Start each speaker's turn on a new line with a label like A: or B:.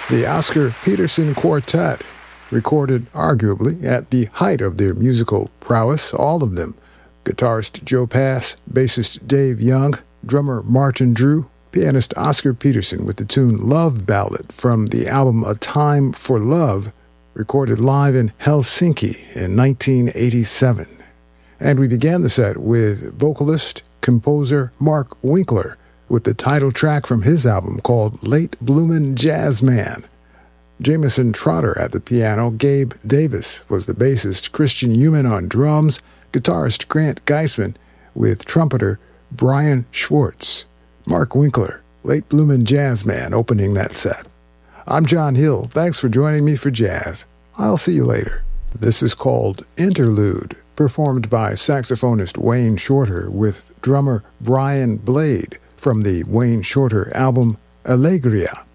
A: The Oscar Peterson Quartet, recorded arguably at the height of their musical prowess, all of them. Guitarist Joe Pass, bassist Dave Young, drummer Martin Drew, pianist Oscar Peterson with the tune Love Ballad from the album A Time for Love, recorded live in Helsinki in 1987. And we began the set with vocalist, composer Mark Winkler with the title track from his album called Late Bloomin' Jazz Man. Jameson Trotter at the piano, Gabe Davis was the bassist, Christian Human on drums, guitarist Grant Geisman with trumpeter Brian Schwartz. Mark Winkler, Late Bloomin' Jazz Man, opening that set. I'm John Hill. Thanks for joining me for jazz. I'll see you later. This is called Interlude, performed by saxophonist Wayne Shorter with drummer Brian Blade from the Wayne Shorter album Allegria.